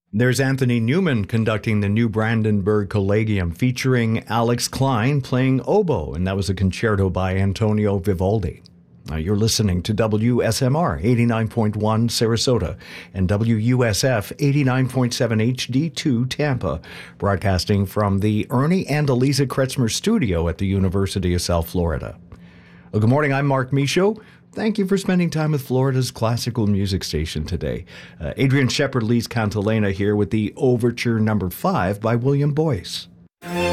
There's Anthony Newman conducting the New Brandenburg Collegium featuring Alex Klein playing oboe, and that was a concerto by Antonio Vivaldi. Now you're listening to WSMR 89.1 Sarasota and WUSF 89.7 HD2 Tampa, broadcasting from the Ernie and Eliza Kretzmer studio at the University of South Florida. Well, good morning, I'm Mark Michaud. Thank you for spending time with Florida's classical music station today. Adrian Shepard leads Cantilena here with the Overture Number 5 by William Boyce.